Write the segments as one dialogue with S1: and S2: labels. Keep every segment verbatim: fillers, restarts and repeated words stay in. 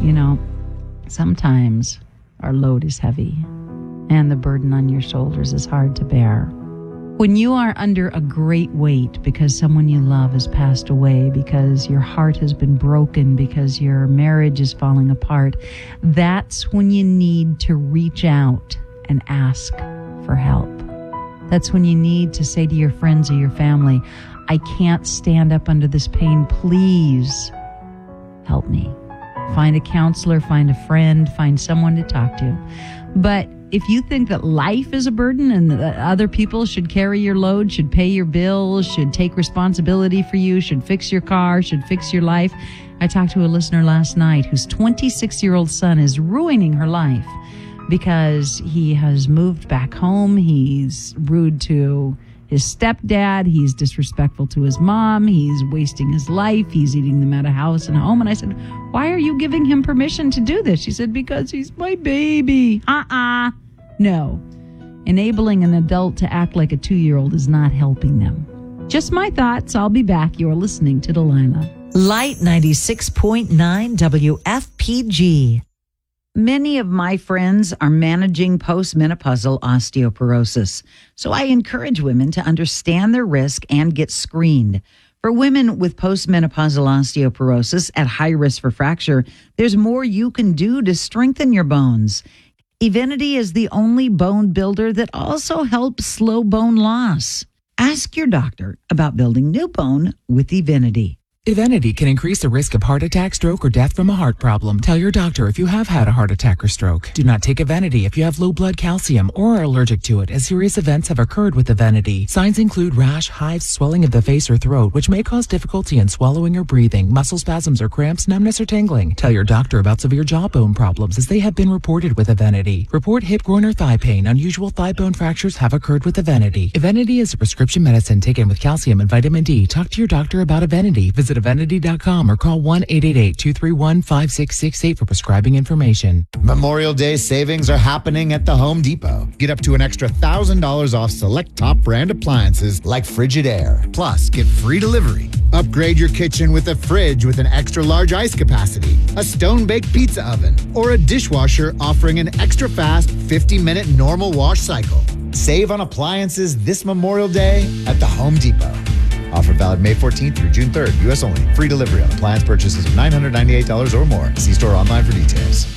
S1: you know, sometimes our load is heavy and the burden on your shoulders is hard to bear. When you are under a great weight because someone you love has passed away, because your heart has been broken, because your marriage is falling apart, that's when you need to reach out and ask for help. That's when you need to say to your friends or your family, I can't stand up under this pain. Please help me. Find a counselor, find a friend, find someone to talk to. But if you think that life is a burden and that other people should carry your load, should pay your bills, should take responsibility for you, should fix your car, should fix your life. I talked to a listener last night whose twenty-six-year-old son is ruining her life because he has moved back home. He's rude to his stepdad. He's disrespectful to his mom. He's wasting his life. He's eating them out of house and home. And I said, why are you giving him permission to do this? She said, because he's my baby. Uh-uh. No. Enabling an adult to act like a two-year-old is not helping them. Just my thoughts. I'll be back. You're listening to Delilah.
S2: Light ninety-six point nine W F P G.
S1: Many of my friends are managing postmenopausal osteoporosis, so I encourage women to understand their risk and get screened. For women with postmenopausal osteoporosis at high risk for fracture, there's more you can do to strengthen your bones. Evenity is the only bone builder that also helps slow bone loss. Ask your doctor about building new bone with Evenity.
S3: Evenity can increase the risk of heart attack, stroke, or death from a heart problem. Tell your doctor if you have had a heart attack or stroke. Do not take Evenity if you have low blood calcium or are allergic to it, as serious events have occurred with Evenity. Signs include rash, hives, swelling of the face or throat, which may cause difficulty in swallowing or breathing, muscle spasms or cramps, numbness or tingling. Tell your doctor about severe jawbone problems, as they have been reported with Evenity. Report hip, groin, or thigh pain. Unusual thigh bone fractures have occurred with Evenity. Evenity is a prescription medicine taken with calcium and vitamin D. Talk to your doctor about Evenity. Visit Evenity dot com or call one eight eight eight, two three one, five six six eight for prescribing information.
S4: Memorial Day savings are happening at the Home Depot. Get up to an extra one thousand dollars off select top brand appliances like Frigidaire. Plus, get free delivery. Upgrade your kitchen with a fridge with an extra large ice capacity, a stone-baked pizza oven, or a dishwasher offering an extra fast fifty minute normal wash cycle. Save on appliances this Memorial Day at the Home Depot. Offer valid May fourteenth through June third. U S only. Free delivery on appliance purchases of nine hundred ninety-eight dollars or more. See store online for details.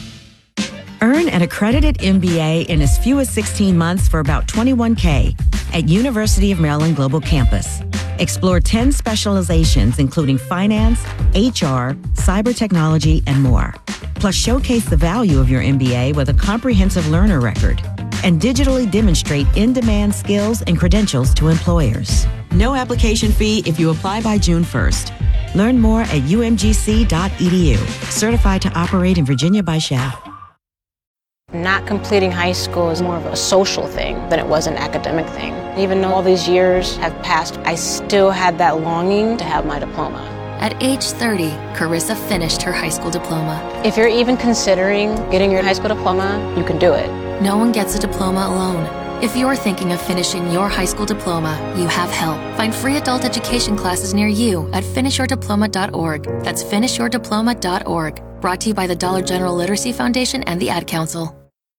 S5: Earn an accredited M B A in as few as sixteen months for about twenty-one thousand dollars at University of Maryland Global Campus. Explore ten specializations, including finance, H R, cyber technology, and more. Plus, showcase the value of your M B A with a comprehensive learner record and digitally demonstrate in-demand skills and credentials to employers. No application fee if you apply by June first. Learn more at U M G C dot E D U. Certified to operate in Virginia by S H A F.
S6: Not completing high school is more of a social thing than it was an academic thing. Even though all these years have passed, I still had that longing to have my diploma.
S7: At age thirty, Carissa finished her high school diploma.
S6: If you're even considering getting your high school diploma, you can do it.
S7: No one gets a diploma alone. If you're thinking of finishing your high school diploma, you have help. Find free adult education classes near you at finish your diploma dot org. That's finish your diploma dot org. Brought to you by the Dollar General Literacy Foundation and the Ad Council.